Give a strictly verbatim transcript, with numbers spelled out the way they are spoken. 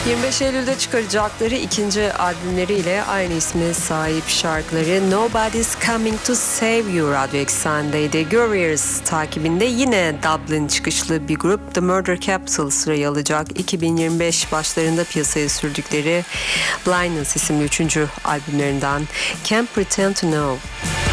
yirmi beş Eylül'de çıkaracakları ikinci albümleriyle aynı isme sahip şarkıları Nobody's Coming to Save You Radyo Eksen'deydi. Gurriers takibinde yine Dublin çıkışlı bir grup The Murder Capital sırayı alacak. iki bin yirmi beş başlarında piyasaya sürdükleri Blindness isimli üçüncü albümlerinden Can't Pretend to Know.